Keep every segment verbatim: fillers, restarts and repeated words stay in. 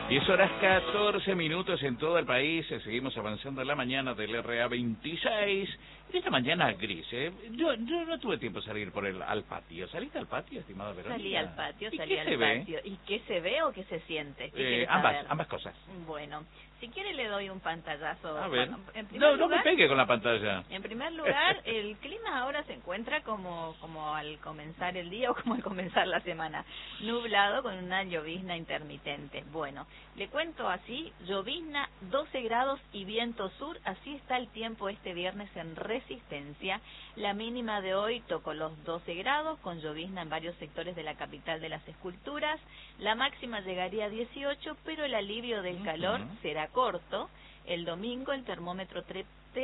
diez horas catorce minutos en todo el país. Seguimos avanzando en la mañana del R A veintiséis. En esta mañana gris, ¿eh? Yo, yo no tuve tiempo de salir por el al patio. ¿Saliste al patio, estimada Verónica? Salí al patio, ¿Y salí qué al se ve? patio. ¿Y qué se ve o qué se siente? ¿Qué Eh, ambas, ambas cosas. Bueno, si quiere le doy un pantallazo. A ver. Bueno, en primer No, no lugar, me pegue con la pantalla. En primer lugar, el clima ahora se encuentra como, como al comenzar el día o como al comenzar la semana. Nublado con una llovizna intermitente. Bueno, le cuento así, llovizna, doce grados y viento sur. Así está el tiempo este viernes en Resistencia. La mínima de hoy tocó los doce grados, con llovizna en varios sectores de la capital de las esculturas. La máxima llegaría a dieciocho, pero el alivio del calor uh-huh. será corto. El domingo el termómetro tre tre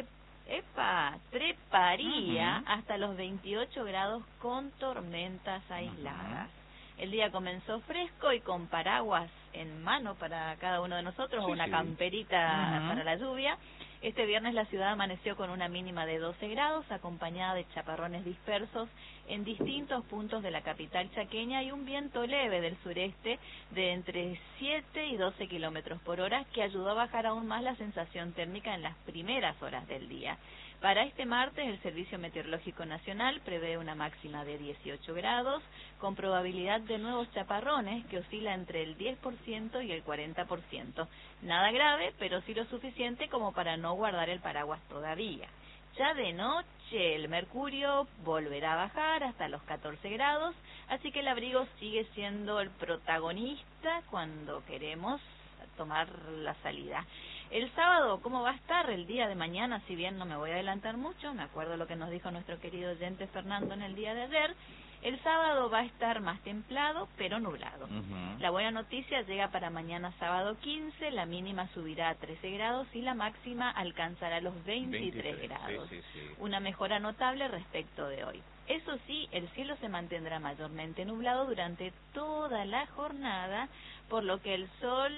epa, treparía uh-huh. hasta los veintiocho grados con tormentas aisladas. Uh-huh. El día comenzó fresco y con paraguas en mano para cada uno de nosotros, sí, o una sí. camperita uh-huh. para la lluvia. Este viernes la ciudad amaneció con una mínima de doce grados, acompañada de chaparrones dispersos en distintos puntos de la capital chaqueña y un viento leve del sureste de entre siete y doce kilómetros por hora, que ayudó a bajar aún más la sensación térmica en las primeras horas del día. Para este martes, el Servicio Meteorológico Nacional prevé una máxima de dieciocho grados, con probabilidad de nuevos chaparrones que oscila entre el diez por ciento y el cuarenta por ciento. Nada grave, pero sí lo suficiente como para no guardar el paraguas todavía. Ya de noche el mercurio volverá a bajar hasta los catorce grados, así que el abrigo sigue siendo el protagonista cuando queremos tomar la salida. El sábado, ¿cómo va a estar el día de mañana? Si bien no me voy a adelantar mucho, me acuerdo lo que nos dijo nuestro querido oyente Fernando en el día de ayer. El sábado va a estar más templado, pero nublado. Uh-huh. La buena noticia llega para mañana sábado quince, la mínima subirá a trece grados y la máxima alcanzará los veintitrés grados. Sí, sí, sí. Una mejora notable respecto de hoy. Eso sí, el cielo se mantendrá mayormente nublado durante toda la jornada, por lo que el sol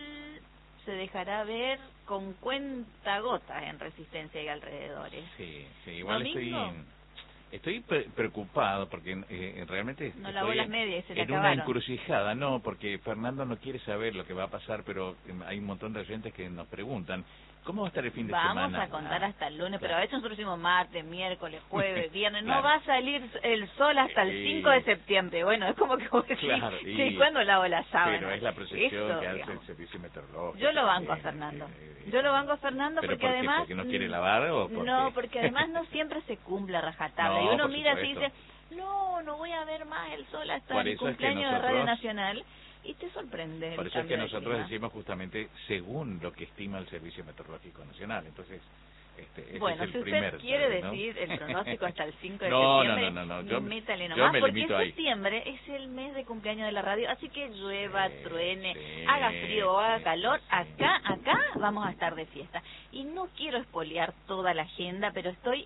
se dejará ver con cuentagotas en Resistencia y alrededores. Sí, sí, igual ¿Domingo? estoy... Estoy pre preocupado porque eh, realmente no estoy las medias, se le en acabaron. Una encrucijada, no, porque Fernando no quiere saber lo que va a pasar, pero eh, hay un montón de oyentes que nos preguntan, ¿cómo va a estar el fin de Vamos semana? Vamos a contar ah, hasta el lunes, claro. pero a veces nosotros decimos martes, miércoles, jueves, viernes, claro. no va a salir el sol hasta el sí. cinco de septiembre, bueno, es como que vos decís, claro, y... sí, ¿cuándo lavo la sábana? Pero es la proyección Esto, que hace digamos. el servicio meteorológico. Yo lo banco también, a Fernando, eh, yo lo banco a Fernando ¿pero porque por qué? además... ¿Porque no quiere lavar o por No, qué? porque además no siempre se cumple a rajatabla, no, y uno mira supuesto. así y dice... No, no voy a ver más el sol hasta Por el cumpleaños es que nosotros, de Radio Nacional. Y te sorprende. Por el eso es que de nosotros clima. decimos justamente según lo que estima el Servicio Meteorológico Nacional. Entonces, este, ese bueno, es el si usted primer, quiere ¿no? decir el pronóstico hasta el cinco de no, septiembre, no, no, no, no. Yo, métale yo nomás, me porque limito ahí. septiembre es el mes de cumpleaños de la radio, así que llueva, sí, truene, sí, haga frío o haga sí, calor, sí. acá, acá vamos a estar de fiesta. Y no quiero espolear toda la agenda, pero estoy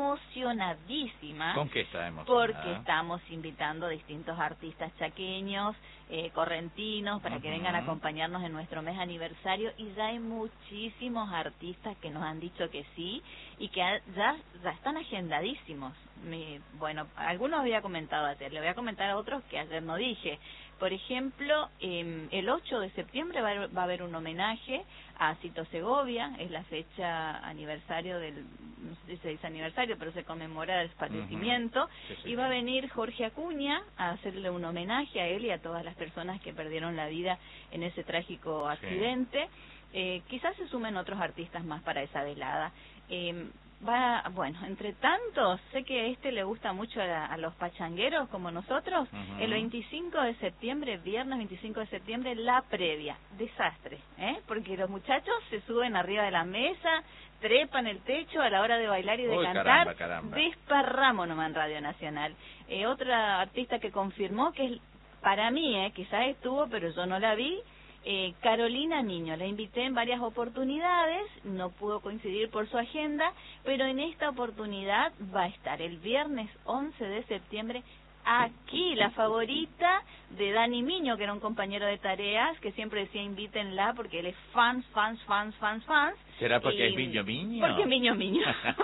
emocionadísima. ¿Con qué está emocionada? Porque estamos invitando a distintos artistas chaqueños, eh, correntinos, para uh-huh. que vengan a acompañarnos en nuestro mes aniversario, y ya hay muchísimos artistas que nos han dicho que sí, y que ya, ya están agendadísimos. Mi, bueno, algunos había comentado ayer, le voy a comentar a otros que ayer no dije. Por ejemplo, eh, el ocho de septiembre va a, va a haber un homenaje a Cito Segovia, es la fecha aniversario del, no sé si se dice aniversario, pero se conmemora el fallecimiento, uh-huh. sí, sí, y va a venir Jorge Acuña a hacerle un homenaje a él y a todas las personas que perdieron la vida en ese trágico accidente. Sí. Eh, quizás se sumen otros artistas más para esa velada. Eh, Va, bueno, entre tantos, sé que a este le gusta mucho a, la, a los pachangueros como nosotros. Uh-huh. El veinticinco de septiembre, viernes veinticinco de septiembre, la previa. Desastre, ¿eh? Porque los muchachos se suben arriba de la mesa, trepan el techo a la hora de bailar y de Uy, cantar. Caramba, caramba. Desparramo nomás en Radio Nacional. Eh, otra artista que confirmó que es, para mí, eh, quizás estuvo, pero yo no la vi, Eh, Carolina Niño. La invité en varias oportunidades, no pudo coincidir por su agenda, pero en esta oportunidad va a estar el viernes once de septiembre aquí, la favorita de Dani Miño, que era un compañero de tareas, que siempre decía invítenla porque él es fans, fans, fans, fans, fans. ¿Será porque y, es Miño Miño? Porque Miño Miño.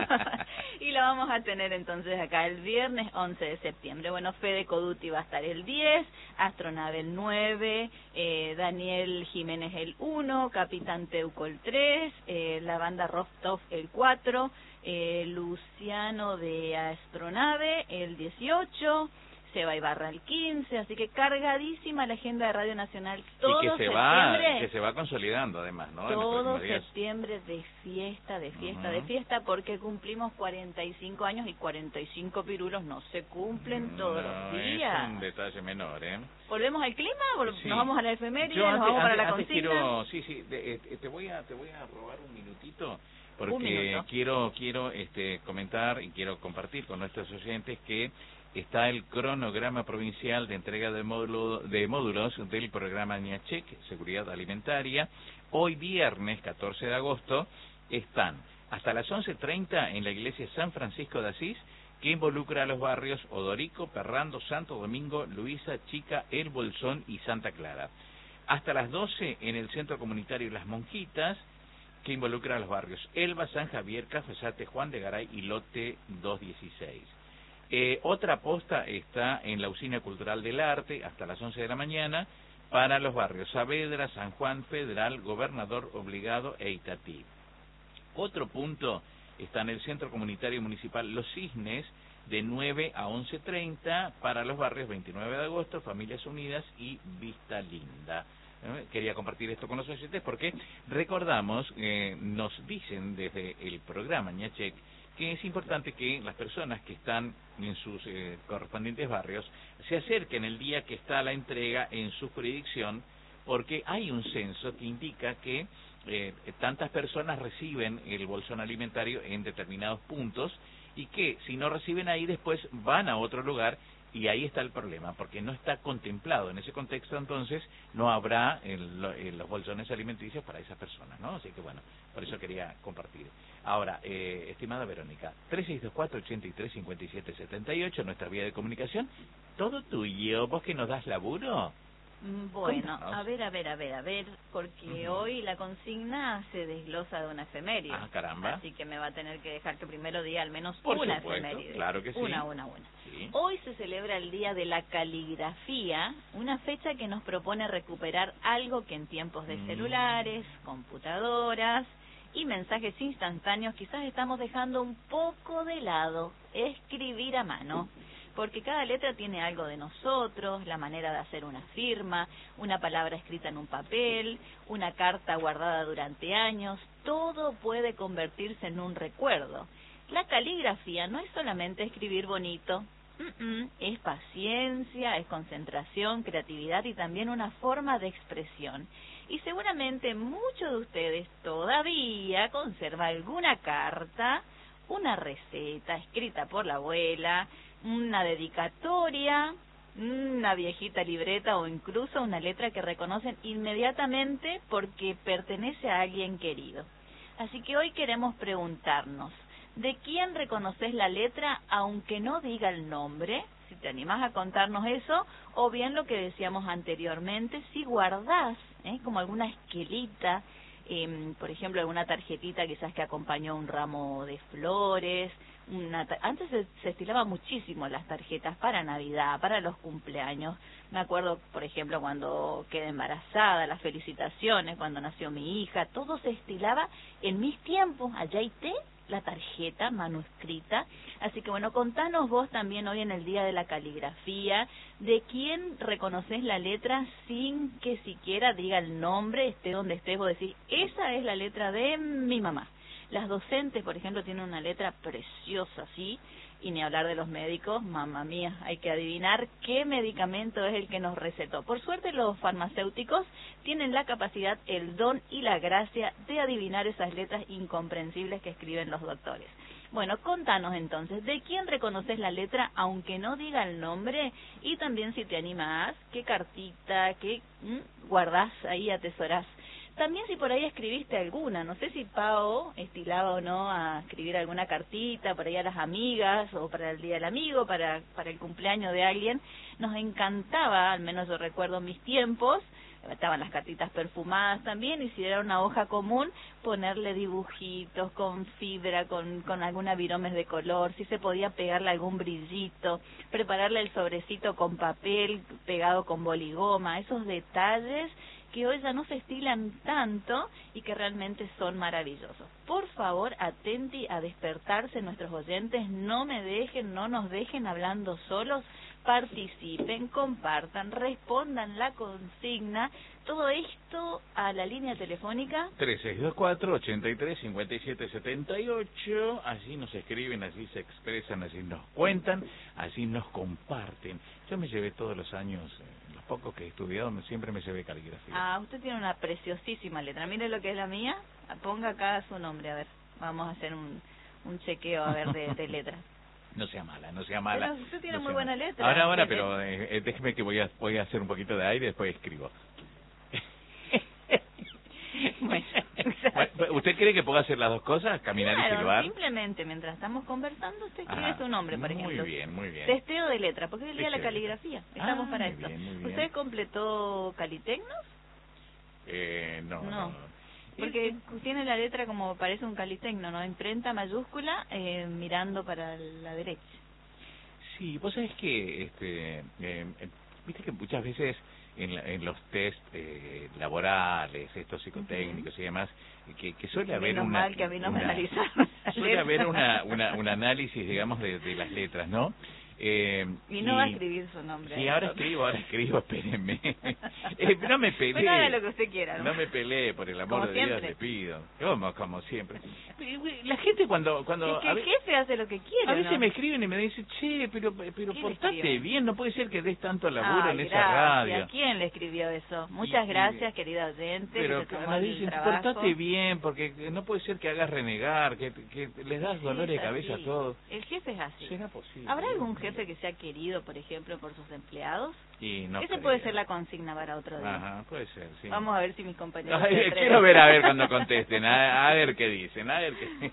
Y lo vamos a tener entonces acá el viernes once de septiembre. Bueno, Fede Coduti va a estar el diez, Astronave el nueve, eh, Daniel Jiménez el uno, Capitán Teuco el tres, eh, la banda Rostov el cuatro, eh, Luciano de Astronave el dieciocho, Seba Ibarra el quince, así que cargadísima la agenda de Radio Nacional todo y que se septiembre. va que se va consolidando además, ¿no? Todo septiembre de fiesta, de fiesta, uh-huh. de fiesta, porque cumplimos cuarenta y cinco años y cuarenta y cinco pirulos no se cumplen todos no, los días. Es un detalle menor, ¿eh? ¿Volvemos al clima? ¿Nos sí. vamos a la efeméride? Yo ¿Nos antes, vamos para antes, la antes consigna? Quiero, sí, sí, de, de, te voy a te voy a robar un minutito porque un minuto. quiero quiero este comentar y quiero compartir con nuestros oyentes que está el cronograma provincial de entrega de, módulo, de módulos del programa Ñachec, Seguridad Alimentaria. Hoy viernes, catorce de agosto, están hasta las once treinta en la iglesia San Francisco de Asís, que involucra a los barrios Odorico, Perrando, Santo Domingo, Luisa, Chica, El Bolsón y Santa Clara. Hasta las doce en el Centro Comunitario Las Monjitas, que involucra a los barrios Elba, San Javier, Cafezate, Juan de Garay y Lote doscientos dieciséis. Eh, otra posta está en la Usina Cultural del Arte hasta las once de la mañana para los barrios Saavedra, San Juan, Federal, Gobernador Obligado e Itatí. Otro punto está en el Centro Comunitario Municipal Los Cisnes de nueve a once treinta para los barrios veintinueve de agosto, Familias Unidas y Vista Linda. ¿Eh? Quería compartir esto con los oyentes porque recordamos, eh, nos dicen desde el programa Ñachec, que es importante que las personas que están en sus eh, correspondientes barrios se acerquen el día que está la entrega en su jurisdicción, porque hay un censo que indica que eh, tantas personas reciben el bolsón alimentario en determinados puntos y que si no reciben ahí después van a otro lugar. Y ahí está el problema, porque no está contemplado en ese contexto, entonces no habrá el, el, los bolsones alimenticios para esas personas, ¿no? Así que bueno, por eso quería compartir. Ahora, eh, estimada Verónica, tres seis dos cuatro, ocho tres, cinco siete siete ocho, nuestra vía de comunicación, todo tuyo, vos que nos das laburo. Bueno, a ver, a ver, a ver, a ver, porque uh-huh. hoy la consigna se desglosa de una efeméride. Ah, caramba. Así que me va a tener que dejar que primero diga al menos Por una supuesto, efeméride. Claro que sí. Una, una, una. Sí. Hoy se celebra el Día de la Caligrafía, una fecha que nos propone recuperar algo que en tiempos de celulares, computadoras y mensajes instantáneos quizás estamos dejando un poco de lado: escribir a mano. Porque cada letra tiene algo de nosotros, la manera de hacer una firma, una palabra escrita en un papel, una carta guardada durante años, todo puede convertirse en un recuerdo. La caligrafía no es solamente escribir bonito, mm-mm, es paciencia, es concentración, creatividad y también una forma de expresión. Y seguramente muchos de ustedes todavía conservan alguna carta, una receta escrita por la abuela, una dedicatoria, una viejita libreta o incluso una letra que reconocen inmediatamente porque pertenece a alguien querido. Así que hoy queremos preguntarnos, ¿de quién reconoces la letra aunque no diga el nombre? Si te animás a contarnos eso, o bien lo que decíamos anteriormente, si guardás, ¿eh? como alguna esquelita, eh, por ejemplo, alguna tarjetita quizás que acompañó un ramo de flores. Una antes se, se estilaba muchísimo las tarjetas para Navidad, para los cumpleaños. Me acuerdo, por ejemplo, cuando quedé embarazada, las felicitaciones, cuando nació mi hija, todo se estilaba en mis tiempos, allá y té, la tarjeta manuscrita. Así que bueno, contanos vos también hoy en el Día de la Caligrafía, de quién reconoces la letra sin que siquiera diga el nombre, esté donde estés, vos decís, esa es la letra de mi mamá. Las docentes, por ejemplo, tienen una letra preciosa, ¿sí? Y ni hablar de los médicos, mamá mía, hay que adivinar qué medicamento es el que nos recetó. Por suerte, los farmacéuticos tienen la capacidad, el don y la gracia de adivinar esas letras incomprensibles que escriben los doctores. Bueno, contanos entonces, ¿de quién reconoces la letra aunque no diga el nombre? Y también, si te animás, qué cartita, qué ¿m? guardás ahí, atesorás. También si por ahí escribiste alguna, no sé si Pao estilaba o no a escribir alguna cartita por ahí a las amigas o para el Día del Amigo, para, para el cumpleaños de alguien. Nos encantaba, al menos yo recuerdo mis tiempos, estaban las cartitas perfumadas también, y si era una hoja común, ponerle dibujitos con fibra, con, con alguna viromes de color, si se podía pegarle algún brillito, prepararle el sobrecito con papel pegado con boligoma, esos detalles que hoy ya no se estilan tanto y que realmente son maravillosos. Por favor, atenti a despertarse nuestros oyentes, no me dejen, no nos dejen hablando solos, participen, compartan, respondan la consigna, todo esto a la línea telefónica tres seis dos cuatro, ocho tres, cinco siete siete ocho, así nos escriben, así se expresan, así nos cuentan, así nos comparten. Yo me llevé todos los años, eh, los pocos que he estudiado, siempre me llevé caligrafía. Ah, usted tiene una preciosísima letra, mire lo que es la mía, ponga acá su nombre, a ver, vamos a hacer un, un chequeo, a ver, de, de letras. No sea mala, no sea mala. Pero usted tiene no muy sea buena mala. letra. Ahora, ahora, pero eh, eh, déjeme que voy a voy a hacer un poquito de aire y después escribo. Bueno, bueno, ¿usted cree que puedo hacer las dos cosas? Caminar claro, y silbar. Simplemente, mientras estamos conversando, usted escribe Ajá, su nombre, por muy ejemplo. Muy bien, muy bien. Testeo de letra, porque es el día de la Excelente. caligrafía. Estamos ah, para muy esto. Bien, muy bien. ¿Usted completó Calitecnos? Eh, no, no. No. no. Porque tiene la letra como parece un Calitecno, ¿no? Imprenta mayúscula, eh, mirando para la derecha. Sí, vos sabés que, este, eh, viste que muchas veces en, la, en los test eh, laborales, estos psicotécnicos uh-huh. y demás, que, que suele haber Menos una... mal que a mí no una, me analizaron. Suele haber una, una, un análisis, digamos, de, de las letras, ¿no? Eh, y no y, va a escribir su nombre. Sí, ahora escribo, ahora escribo, espérenme. eh, no me peleé. Bueno, haga lo que usted quiera, ¿no? No me peleé, por el amor como de siempre. Dios, le pido. Como, como siempre. La gente cuando... cuando es que el jefe hace lo que quiere, A veces ¿no? me escriben y me dicen, che, pero, pero portate bien, no puede ser que des tanto laburo Ay, en gracias. esa radio. ¿Quién le escribió eso? Muchas y, gracias, querida oyente. Pero que me dicen, portate bien, porque no puede ser que hagas renegar, que, que les das dolor sí, de cabeza así. a todos. El jefe es así. ¿Será posible? ¿Habrá algún jefe que sea querido, por ejemplo, por sus empleados? Y no Ese creo. puede ser la consigna para otro día. Ajá, puede ser, sí. Vamos a ver si mis compañeros... Ay, quiero ver a ver cuando contesten, a, a ver qué dicen, a ver qué...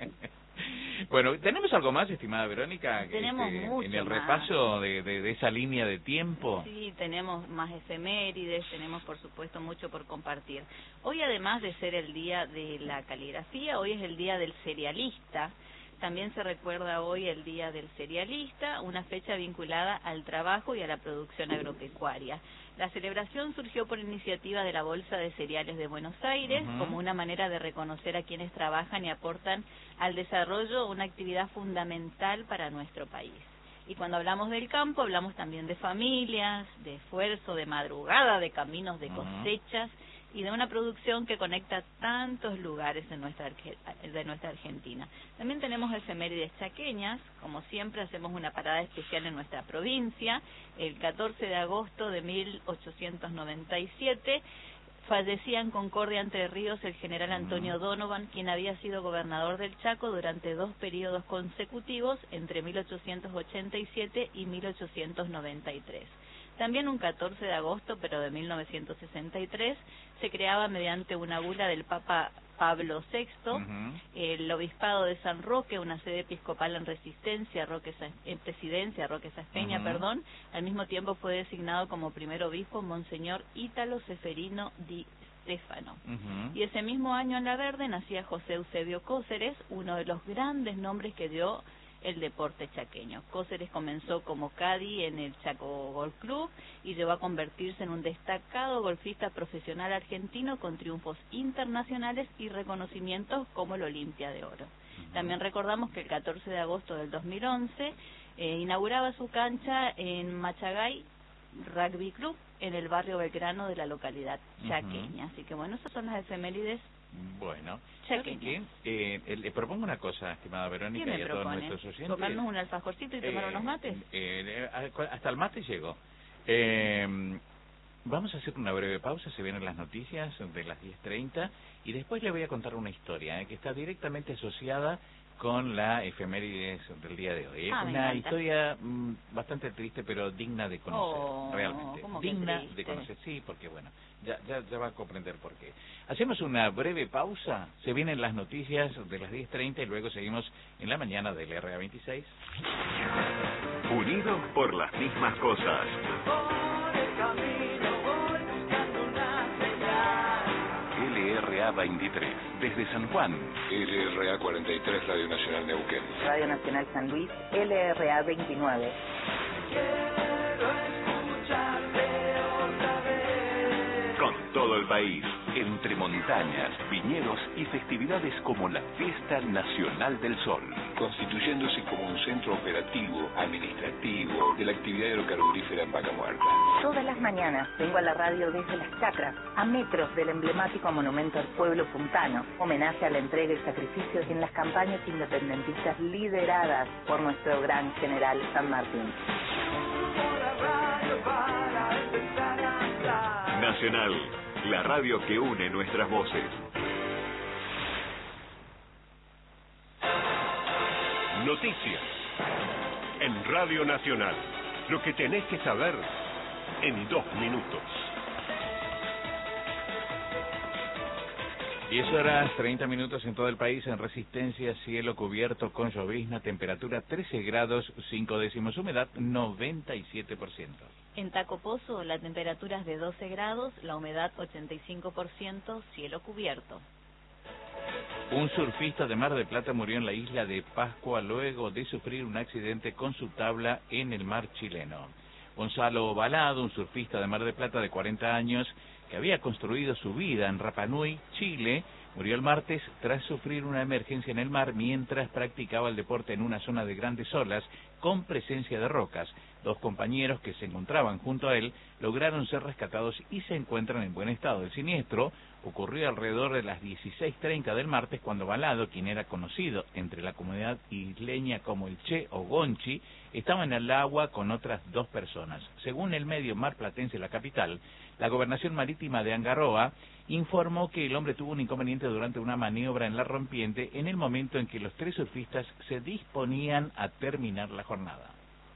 Bueno, ¿tenemos algo más, estimada Verónica? Tenemos este, mucho en el más. repaso de, de, de esa línea de tiempo. Sí, tenemos más efemérides, tenemos por supuesto mucho por compartir. Hoy, además de ser el día de la caligrafía, hoy es el día del cerealista. También se recuerda hoy el Día del Cerealista, una fecha vinculada al trabajo y a la producción agropecuaria. La celebración surgió por iniciativa de la Bolsa de Cereales de Buenos Aires, uh-huh. como una manera de reconocer a quienes trabajan y aportan al desarrollo una actividad fundamental para nuestro país. Y cuando hablamos del campo, hablamos también de familias, de esfuerzo, de madrugada, de caminos, de cosechas, uh-huh. y de una producción que conecta tantos lugares de nuestra, de nuestra Argentina. También tenemos efemérides chaqueñas, como siempre hacemos una parada especial en nuestra provincia. El catorce de agosto de mil ochocientos noventa y siete fallecía en Concordia, Entre Ríos, el general Antonio Donovan, quien había sido gobernador del Chaco durante dos periodos consecutivos, entre mil ochocientos ochenta y siete y mil ochocientos noventa y tres. También un catorce de agosto, pero de mil novecientos sesenta y tres, se creaba mediante una bula del Papa Pablo sexto, uh-huh. el Obispado de San Roque, una sede episcopal en Resistencia, Roque, en Presidencia, Roque Saspeña, uh-huh. perdón. Al mismo tiempo fue designado como primer obispo Monseñor Ítalo Seferino Di Stefano. Uh-huh. Y ese mismo año en La Verde nacía José Eusebio Cóceres, uno de los grandes nombres que dio el deporte chaqueño. Cóceres comenzó como caddy en el Chaco Golf Club y llegó a convertirse en un destacado golfista profesional argentino con triunfos internacionales y reconocimientos como el Olimpia de Oro. Uh-huh. También recordamos que el catorce de agosto del dos mil once eh, inauguraba su cancha en Machagay Rugby Club en el barrio Belgrano de la localidad chaqueña. Uh-huh. Así que bueno, esas son las efemérides. Bueno, ¿qué? Eh, le propongo una cosa, estimada Verónica, ¿Qué me y a propone? todos nuestros oyentes. ¿Tomarnos un alfajorcito y tomar eh, unos mates? Eh, eh, hasta el mate llego. Eh, vamos a hacer una breve pausa, se vienen las noticias de las diez treinta y después le voy a contar una historia eh, que está directamente asociada con la efemérides del día de hoy. Es ah, una historia mmm, bastante triste, pero digna de conocer, oh, realmente. ¿cómo Digna triste? de conocer, sí, porque bueno, ya, ya, ya va a comprender por qué. Hacemos una breve pausa, se vienen las noticias de las diez treinta y luego seguimos en la mañana del R A veintiséis. Unidos por las mismas cosas. Por el camino voy buscando un A veintitrés, desde San Juan. L R A cuarenta y tres, Radio Nacional Neuquén. Radio Nacional San Luis, L R A veintinueve. Con todo el país, entre montañas, viñedos y festividades como la Fiesta Nacional del Sol. Constituyéndose como un centro operativo, administrativo, de la actividad hidrocarburífera en Vaca Muerta. Todas las mañanas vengo a la radio desde Las Chacras, a metros del emblemático monumento al pueblo puntano, homenaje a la entrega y sacrificios en las campañas independentistas lideradas por nuestro gran general San Martín. Nacional, la radio que une nuestras voces. Noticias en Radio Nacional. Lo que tenés que saber en dos minutos. diez horas, treinta minutos en todo el país, en Resistencia, cielo cubierto con llovizna, temperatura trece grados, cinco décimos, humedad noventa y siete por ciento. En Tacopozo la temperatura es de doce grados, la humedad ochenta y cinco por ciento, cielo cubierto. Un surfista de Mar del Plata murió en la isla de Pascua luego de sufrir un accidente con su tabla en el mar chileno. Gonzalo Balado, un surfista de Mar del Plata de cuarenta años, que había construido su vida en Rapa Nui, Chile, murió el martes tras sufrir una emergencia en el mar mientras practicaba el deporte en una zona de grandes olas con presencia de rocas. Dos compañeros que se encontraban junto a él lograron ser rescatados y se encuentran en buen estado. El siniestro ocurrió alrededor de las dieciséis treinta del martes cuando Balado, quien era conocido entre la comunidad isleña como el Che o Gonchi, estaba en el agua con otras dos personas. Según el medio marplatense La Capital, la Gobernación Marítima de Angarroa informó que el hombre tuvo un inconveniente durante una maniobra en la rompiente en el momento en que los tres surfistas se disponían a terminar la jornada.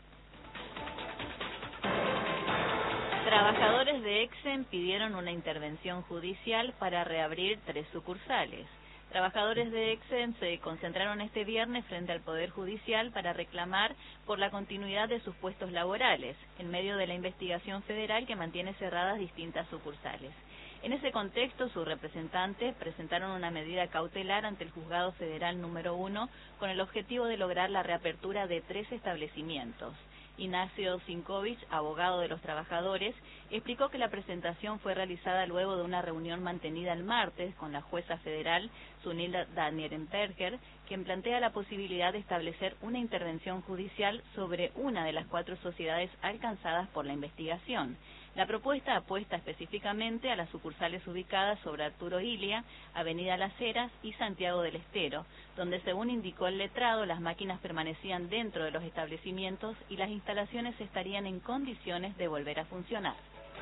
Trabajadores de Exxen pidieron una intervención judicial para reabrir tres sucursales. Trabajadores de Exxen se concentraron este viernes frente al Poder Judicial para reclamar por la continuidad de sus puestos laborales, en medio de la investigación federal que mantiene cerradas distintas sucursales. En ese contexto, sus representantes presentaron una medida cautelar ante el Juzgado Federal número uno con el objetivo de lograr la reapertura de tres establecimientos. Ignacio Sinkovich, abogado de los trabajadores, explicó que la presentación fue realizada luego de una reunión mantenida el martes con la jueza federal Sunilda Danierenberger, quien plantea la posibilidad de establecer una intervención judicial sobre una de las cuatro sociedades alcanzadas por la investigación. La propuesta apuesta específicamente a las sucursales ubicadas sobre Arturo Ilia, Avenida Las Heras y Santiago del Estero, donde, según indicó el letrado, las máquinas permanecían dentro de los establecimientos y las instalaciones estarían en condiciones de volver a funcionar.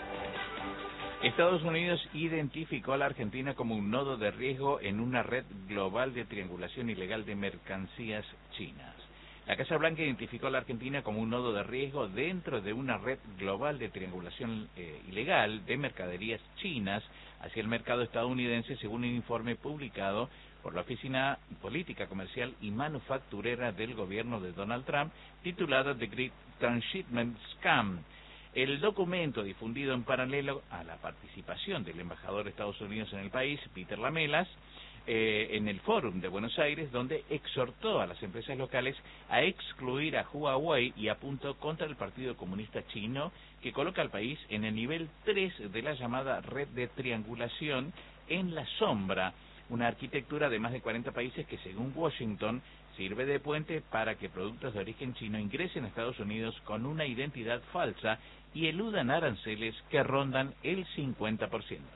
Estados Unidos identificó a la Argentina como un nodo de riesgo en una red global de triangulación ilegal de mercancías chinas. La Casa Blanca identificó a la Argentina como un nodo de riesgo dentro de una red global de triangulación eh, ilegal de mercaderías chinas hacia el mercado estadounidense, según un informe publicado por la Oficina Política Comercial y Manufacturera del gobierno de Donald Trump, titulado The Great Transshipment Scam. El documento, difundido en paralelo a la participación del embajador de Estados Unidos en el país, Peter Lamelas, Eh, en el Fórum de Buenos Aires, donde exhortó a las empresas locales a excluir a Huawei y apuntó contra el Partido Comunista Chino, que coloca al país en el nivel tres de la llamada red de triangulación en la sombra, una arquitectura de más de cuarenta países que, según Washington, sirve de puente para que productos de origen chino ingresen a Estados Unidos con una identidad falsa y eludan aranceles que rondan el cincuenta por ciento.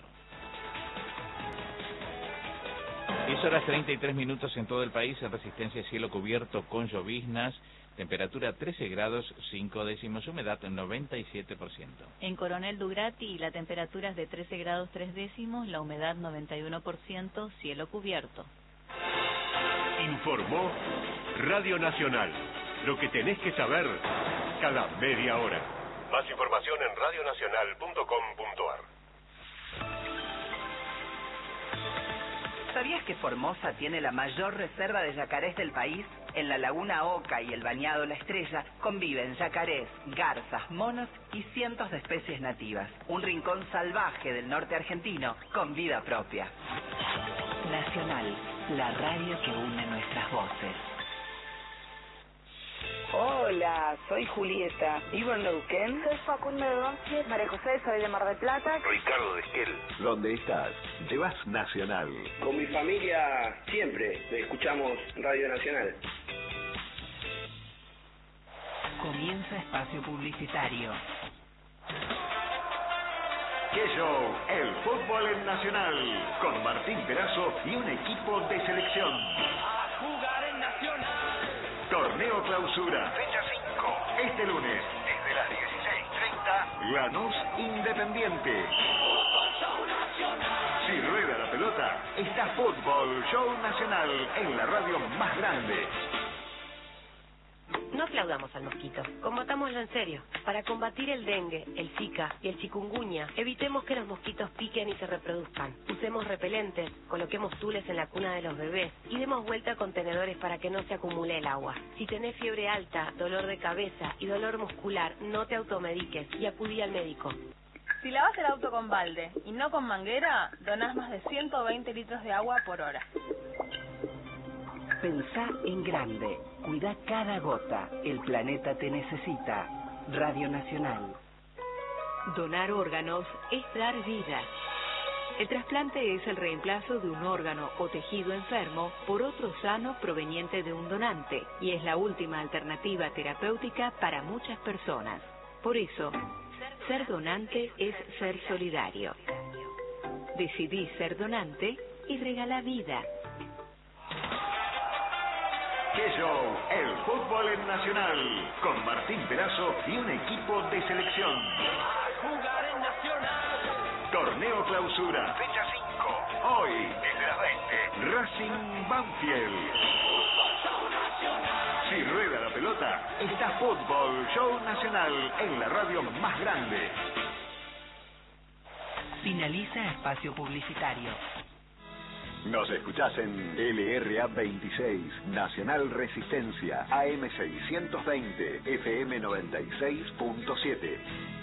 diez horas treinta y tres minutos en todo el país, en Resistencia, cielo cubierto con lloviznas, temperatura trece grados, cinco décimos, humedad noventa y siete por ciento. En Coronel Dugrati la temperatura es de trece grados tres décimos, la humedad noventa y uno por ciento, cielo cubierto. Informó Radio Nacional. Lo que tenés que saber cada media hora. Más información en radio nacional punto com punto a r. ¿Sabías que Formosa tiene la mayor reserva de yacarés del país? En la Laguna Oca y el Bañado La Estrella conviven yacarés, garzas, monos y cientos de especies nativas. Un rincón salvaje del norte argentino con vida propia. Nacional, la radio que une nuestras voces. Hola, soy Julieta, vivo en Neuquén. Soy Facundo de Donce, María José, soy de Mar del Plata. Ricardo de Esquel. ¿Dónde estás? Llevas Nacional. Con mi familia siempre escuchamos Radio Nacional. Comienza espacio publicitario. ¿Qué show? El fútbol en Nacional, con Martín Perazo y un equipo de selección. A jugar en Nacional. Torneo Clausura. Fecha cinco. Este lunes, desde las dieciséis treinta. Lanús Independiente. Fútbol Show Nacional. Si rueda la pelota, está Fútbol Show Nacional en la radio más grande. No aplaudamos al mosquito, combatámoslo en serio. Para combatir el dengue, el zika y el chikungunya, evitemos que los mosquitos piquen y se reproduzcan. Usemos repelentes, coloquemos tules en la cuna de los bebés y demos vuelta a contenedores para que no se acumule el agua. Si tenés fiebre alta, dolor de cabeza y dolor muscular, no te automediques y acudí al médico. Si lavas el auto con balde y no con manguera, donás más de ciento veinte litros de agua por hora. Pensá en grande. Cuida cada gota. El planeta te necesita. Radio Nacional. Donar órganos es dar vida. El trasplante es el reemplazo de un órgano o tejido enfermo por otro sano proveniente de un donante y es la última alternativa terapéutica para muchas personas. Por eso, ser donante es ser solidario. Decidí ser donante y regala vida. ¿Qué show? El fútbol en Nacional, con Martín Perazo y un equipo de selección. A jugar en Nacional. Torneo Clausura. Fecha cinco. Hoy, desde las veinte. Racing Banfield. Fútbol Show Nacional. Si rueda la pelota, está Fútbol Show Nacional en la radio más grande. Finaliza espacio publicitario. Nos escuchás en L R A veintiséis, Nacional Resistencia, A M seiscientos veinte, F M noventa y seis punto siete.